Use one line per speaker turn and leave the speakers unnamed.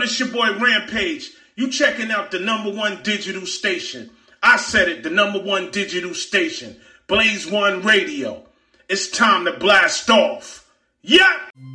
this your boy Rampage. You checking out the #1 digital station. I said it, the #1 digital station. Blaze One Radio. It's time to blast off. Yeah!